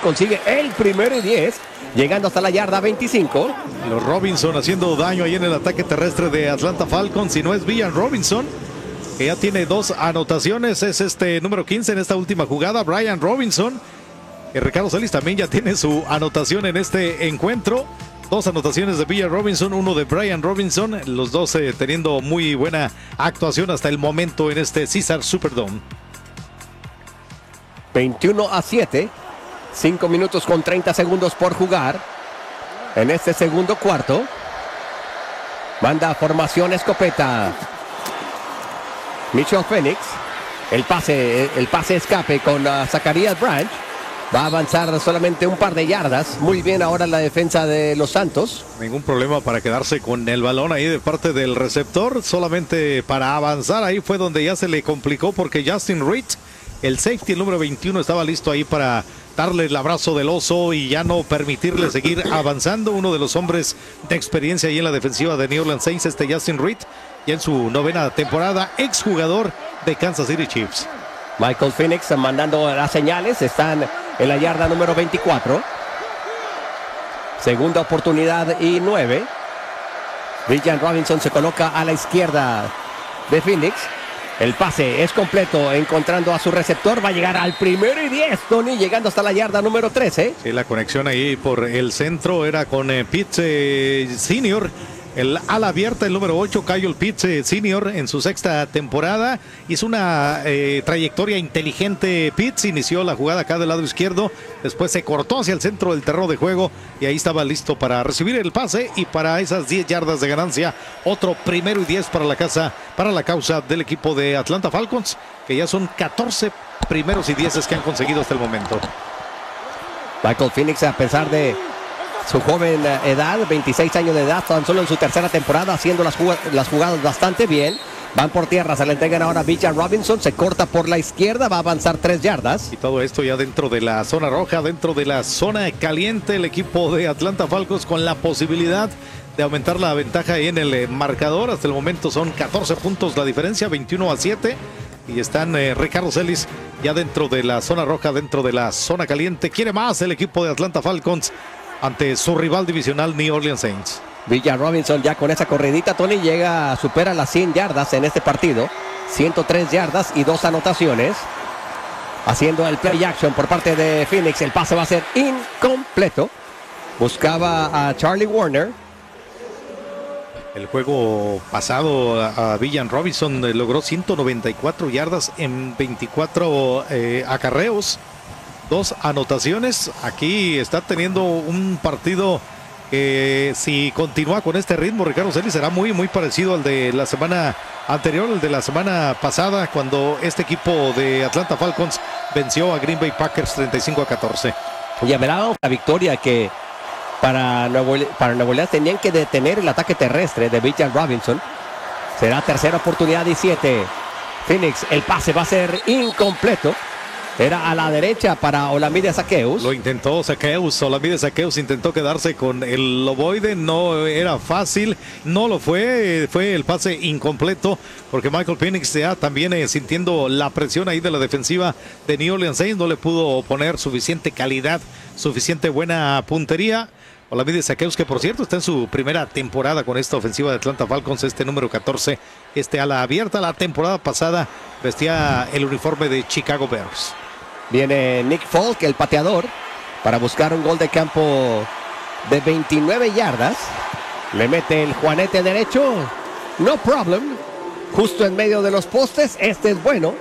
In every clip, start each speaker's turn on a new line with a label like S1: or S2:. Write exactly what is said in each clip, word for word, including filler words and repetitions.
S1: consigue el primero y diez, llegando hasta la yarda veinticinco.
S2: Los Robinson haciendo daño ahí en el ataque terrestre de Atlanta Falcons. Si no es Villan Robinson, que ya tiene dos anotaciones, es este número quince en esta última jugada, Brian Robinson. Y Ricardo Celis también ya tiene su anotación en este encuentro. Dos anotaciones de Villan Robinson, uno de Brian Robinson, los dos eh, teniendo muy buena actuación hasta el momento en este Caesars Superdome.
S1: veintiuno a siete, cinco minutos con treinta segundos por jugar en este segundo cuarto. Manda formación escopeta Mitchell Phoenix. El pase, el pase escape con uh, Zacharias Branch. Va a avanzar solamente un par de yardas. Muy bien ahora la defensa de los Santos.
S2: Ningún problema para quedarse con el balón ahí de parte del receptor. Solamente para avanzar. Ahí fue donde ya se le complicó porque Justin Reed, el safety, el número veintiuno, estaba listo ahí para darle el abrazo del oso y ya no permitirle seguir avanzando. Uno de los hombres de experiencia ahí en la defensiva de New Orleans Saints, este Justin Reed, y en su novena temporada, exjugador de Kansas City Chiefs.
S1: Michael Phoenix mandando las señales. Están en la yarda número veinticuatro. Segunda oportunidad y nueve. Villan Robinson se coloca a la izquierda de Phoenix. El pase es completo, encontrando a su receptor. Va a llegar al primero y diez, Tony, llegando hasta la yarda número trece.
S2: Sí, la conexión ahí por el centro era con eh, Pitts eh, Senior. El ala abierta, el número ocho, Kyle Pitts eh, Senior, en su sexta temporada. Hizo una eh, trayectoria inteligente. Pitts inició la jugada acá del lado izquierdo. Después se cortó hacia el centro del terreno de juego. Y ahí estaba listo para recibir el pase. Y para esas diez yardas de ganancia, otro primero y diez para la casa, para la causa del equipo de Atlanta Falcons. Que ya son catorce primeros y dieces que han conseguido hasta el momento.
S1: Michael Phoenix, a pesar de su joven edad, veintiséis años de edad, tan solo en su tercera temporada, haciendo las, jugad las jugadas bastante bien. Van por tierra, se le entregan ahora a Villan Robinson, se corta por la izquierda, va a avanzar tres yardas.
S2: Y todo esto ya dentro de la zona roja, dentro de la zona caliente, el equipo de Atlanta Falcons con la posibilidad de aumentar la ventaja en el marcador. Hasta el momento son catorce puntos la diferencia, veintiuno a siete. Y están eh, Ricardo Celis ya dentro de la zona roja, dentro de la zona caliente. Quiere más el equipo de Atlanta Falcons ante su rival divisional New Orleans Saints.
S1: Villan Robinson ya con esa corridita, Tony, llega, supera las cien yardas en este partido. ciento tres yardas y dos anotaciones. Haciendo el play action por parte de Phoenix. El pase va a ser incompleto. Buscaba a Charlie Warner.
S2: El juego pasado a Villan Robinson eh, logró ciento noventa y cuatro yardas en veinticuatro eh, acarreos. Dos anotaciones. Aquí está teniendo un partido que eh, si continúa con este ritmo, Ricardo Celis, será muy muy parecido al de la semana anterior, el de la semana pasada, cuando este equipo de Atlanta Falcons venció a Green Bay Packers treinta y cinco a catorce.
S1: Ya verá la victoria que para Nuevo, para Nuevo Orleans tenían que detener el ataque terrestre de Villan Robinson. Será tercera oportunidad y siete. Phoenix, el pase va a ser incompleto. Era a la derecha para Olamide Zaccheaus.
S2: Lo intentó Zaccheaus, Olamide Zaccheaus intentó quedarse con el ovoide, no era fácil, no lo fue, fue el pase incompleto, porque Michael Phoenix ya también eh, sintiendo la presión ahí de la defensiva de New Orleans Saints, no le pudo poner suficiente calidad, suficiente buena puntería. Olamide Zaccheaus, que por cierto está en su primera temporada con esta ofensiva de Atlanta Falcons, este número catorce, este ala abierta. La temporada pasada vestía el uniforme de Chicago Bears.
S1: Viene Nick Folk, el pateador, para buscar un gol de campo de veintinueve yardas. Le mete el juanete derecho. No problem. Justo en medio de los postes. Este es bueno.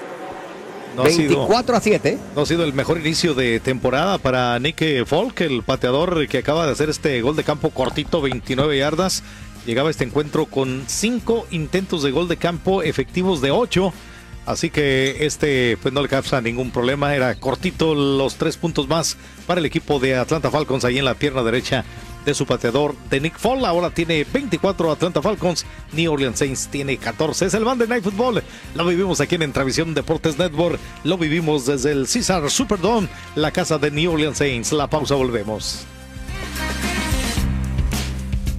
S2: No
S1: veinticuatro a siete.
S2: No ha sido el mejor inicio de temporada para Nick Folk, el pateador que acaba de hacer este gol de campo cortito, veintinueve yardas. Llegaba este encuentro con cinco intentos de gol de campo efectivos de ocho. Así que este pues no le causa ningún problema. Era cortito, los tres puntos más para el equipo de Atlanta Falcons ahí en la pierna derecha de su pateador de Nick Folk. Ahora tiene veinticuatro Atlanta Falcons, New Orleans Saints tiene catorce. Es el Monday Night Football. Lo vivimos aquí en Entravisión Deportes Network. Lo vivimos desde el Caesars Superdome, la casa de New Orleans Saints. La pausa, volvemos.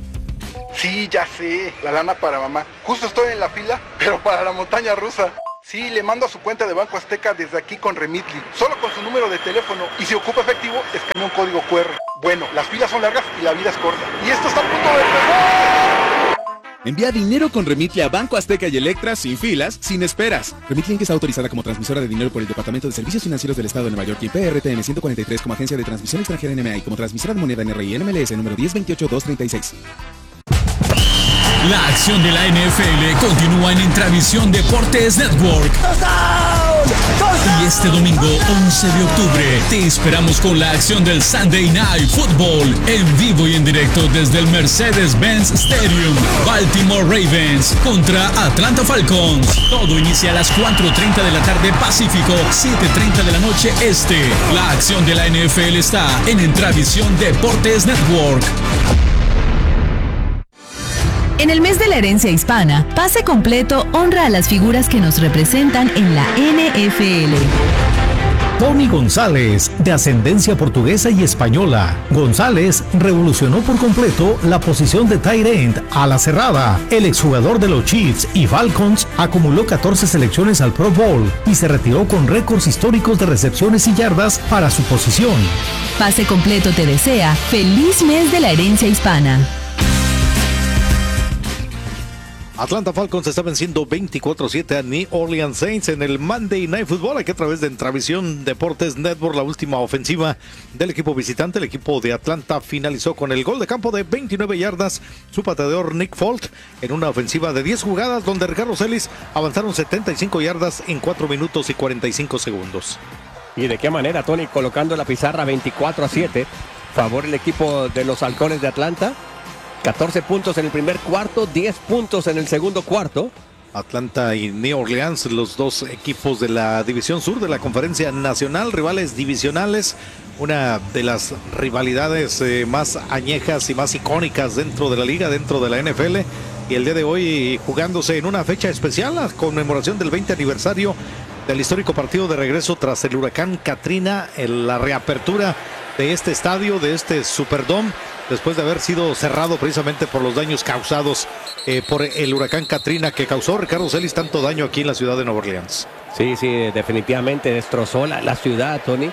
S3: Sí, ya sé, la lana para mamá. Justo estoy en la fila, pero para la montaña rusa. Sí, le mando a su cuenta de Banco Azteca desde aquí con Remitly. Solo con su número de teléfono. Y si ocupa efectivo, escanea un código cu erre. Bueno, las filas son largas y la vida es corta. Y esto está a punto de empezar.
S4: Envía dinero con Remitly a Banco Azteca y Electra sin filas, sin esperas. Remitly Inc está autorizada como transmisora de dinero por el Departamento de Servicios Financieros del Estado de Nueva York y P R T N ciento cuarenta y tres como agencia de transmisión extranjera N M A y como transmisora de moneda N R I N M L S número diez veintiocho dos treinta y seis.
S5: La acción de la N F L continúa en Intravisión Deportes Network. Y este domingo once de octubre te esperamos con la acción del Sunday Night Football en vivo y en directo desde el Mercedes-Benz Stadium. Baltimore Ravens contra Atlanta Falcons. Todo inicia a las cuatro treinta de la tarde Pacífico, siete treinta de la noche Este. La acción de la N F L está en Intravisión Deportes Network.
S6: En el mes de la herencia hispana, Pase Completo honra a las figuras que nos representan en la N F L.
S7: Tony González, de ascendencia portuguesa y española. González revolucionó por completo la posición de tight end a la cerrada. El exjugador de los Chiefs y Falcons acumuló catorce selecciones al Pro Bowl y se retiró con récords históricos de recepciones y yardas para su posición.
S6: Pase Completo te desea feliz mes de la herencia hispana.
S2: Atlanta Falcons está venciendo veinticuatro a siete a New Orleans Saints en el Monday Night Football, aquí a través de Intravisión Deportes Network. La última ofensiva del equipo visitante, el equipo de Atlanta, finalizó con el gol de campo de veintinueve yardas. Su pateador Nick Folk en una ofensiva de diez jugadas donde Ricardo Celis avanzaron setenta y cinco yardas en cuatro minutos y cuarenta y cinco segundos.
S1: ¿Y de qué manera, Tony? Colocando la pizarra veinticuatro a siete, favor el equipo de los Halcones de Atlanta. catorce puntos en el primer cuarto, diez puntos en el segundo cuarto.
S2: Atlanta y New Orleans, los dos equipos de la División Sur de la Conferencia Nacional, rivales divisionales, una de las rivalidades eh, más añejas y más icónicas dentro de la liga, dentro de la N F L, y el día de hoy jugándose en una fecha especial, la conmemoración del veinte aniversario del histórico partido de regreso tras el huracán Katrina, en la reapertura de este estadio, de este Superdome, después de haber sido cerrado precisamente por los daños causados eh, por el huracán Katrina, que causó, Ricardo Celis, tanto daño aquí en la ciudad de Nueva Orleans.
S1: Sí, sí, definitivamente destrozó la, la ciudad, Tony.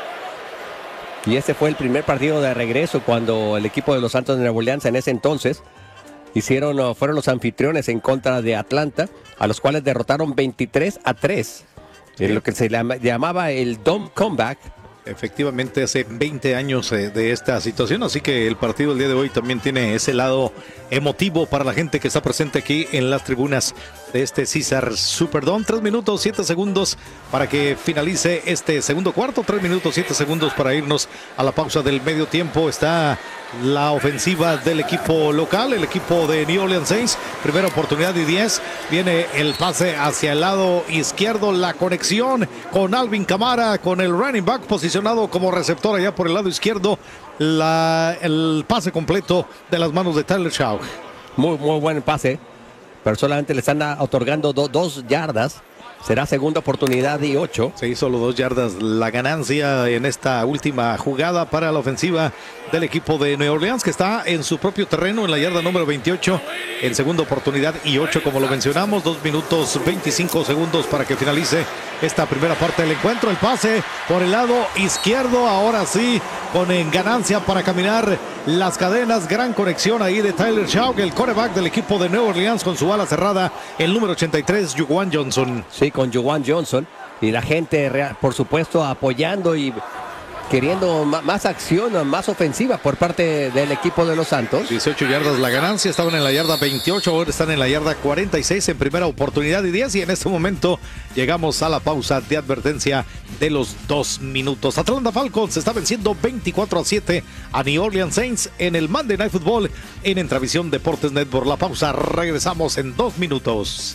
S1: Y ese fue el primer partido de regreso cuando el equipo de los Santos de Nueva Orleans en ese entonces hicieron, fueron los anfitriones en contra de Atlanta, a los cuales derrotaron veintitrés a tres. Sí. En lo que se llamaba el Dome Comeback.
S2: Efectivamente, hace veinte años eh, de esta situación, así que el partido del día de hoy también tiene ese lado emotivo para la gente que está presente aquí en las tribunas de este César Superdome. Tres minutos, siete segundos para que finalice este segundo cuarto, tres minutos, siete segundos para irnos a la pausa del medio tiempo. Está la ofensiva del equipo local, el equipo de New Orleans Saints. Primera oportunidad y diez. Viene el pase hacia el lado izquierdo, la conexión con Alvin Kamara, con el running back posicionado como receptor allá por el lado izquierdo. La, el pase completo de las manos de Tyler Shaw.
S1: Muy, muy buen pase, pero solamente le están otorgando do, dos yardas. Será segunda oportunidad y ocho.
S2: Sí, solo dos yardas la ganancia en esta última jugada para la ofensiva del equipo de Nueva Orleans, que está en su propio terreno en la yarda número veintiocho, en segunda oportunidad y ocho, como lo mencionamos. Dos minutos veinticinco segundos para que finalice esta primera parte del encuentro. El pase por el lado izquierdo, ahora sí, con ganancia para caminar las cadenas. Gran conexión ahí de Tyler Shaw, el quarterback del equipo de Nueva Orleans, con su ala cerrada, el número ochenta y tres, Juwan Johnson.
S1: Sí, con Juwan Johnson, y la gente, por supuesto, apoyando y queriendo más acción, más ofensiva por parte del equipo de los Santos.
S2: dieciocho yardas la ganancia, estaban en la yarda veintiocho, ahora están en la yarda cuarenta y seis en primera oportunidad y diez, y en este momento llegamos a la pausa de advertencia de los dos minutos. Atlanta Falcons está venciendo veinticuatro a siete a New Orleans Saints en el Monday Night Football en Intravisión Deportes Network. La pausa, regresamos en dos minutos.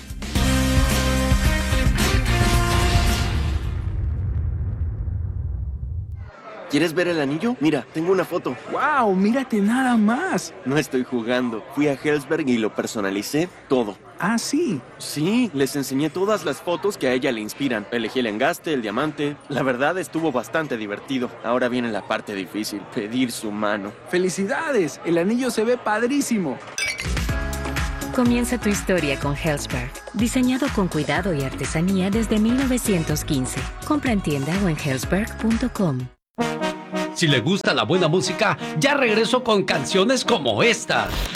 S8: ¿Quieres ver el anillo? Mira, tengo una foto.
S9: ¡Wow! ¡Mírate nada más!
S8: No estoy jugando. Fui a Helzberg y lo personalicé todo.
S9: ¿Ah, sí?
S8: Sí, les enseñé todas las fotos que a ella le inspiran. Elegí el engaste, el diamante. La verdad estuvo bastante divertido. Ahora viene la parte difícil, pedir su mano.
S9: ¡Felicidades! El anillo se ve padrísimo.
S10: Comienza tu historia con Helzberg. Diseñado con cuidado y artesanía desde mil novecientos quince. Compra en tienda o en helzberg punto com.
S11: Si le gusta la buena música, ya regreso con canciones como esta.